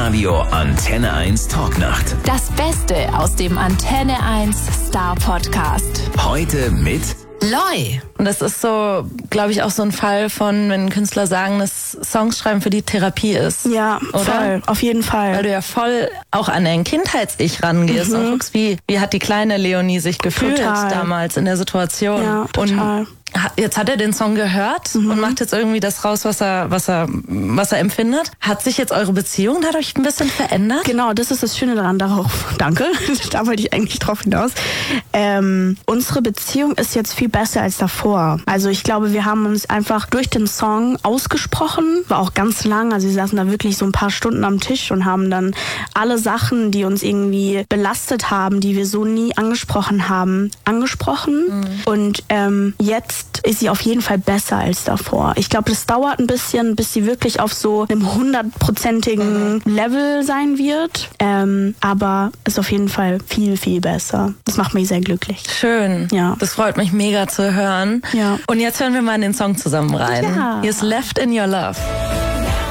Live-Radio Antenne 1 Talknacht. Das Beste aus dem Antenne 1 Star Podcast. Heute mit Loi. Und das ist so, glaube ich, auch so ein Fall von, wenn Künstler sagen, dass Songs schreiben für die Therapie ist. Ja, oder? Voll, auf jeden Fall. Weil du ja voll auch an dein Kindheits-Ich rangehst und guckst, wie hat die kleine Leonie sich gefühlt damals in der Situation. Ja, total. Und jetzt hat er den Song gehört und macht jetzt irgendwie das raus, was er empfindet. Hat sich jetzt eure Beziehung dadurch ein bisschen verändert? Genau, das ist das Schöne daran. Danke, da wollte ich eigentlich drauf hinaus. Unsere Beziehung ist jetzt viel besser als davor. Also ich glaube, wir haben uns einfach durch den Song ausgesprochen. War auch ganz lang. Also wir saßen da wirklich so ein paar Stunden am Tisch und haben dann alle Sachen, die uns irgendwie belastet haben, die wir so nie angesprochen haben, angesprochen. Und jetzt ist sie auf jeden Fall besser als davor. Ich glaube, das dauert ein bisschen, bis sie wirklich auf so einem 100%igen Level sein wird. Aber ist auf jeden Fall viel, viel besser. Das macht mich sehr glücklich. Schön. Ja. Das freut mich mega zu hören. Ja. Und jetzt hören wir mal in den Song zusammen rein. Ja. Hier ist Left in Your Love.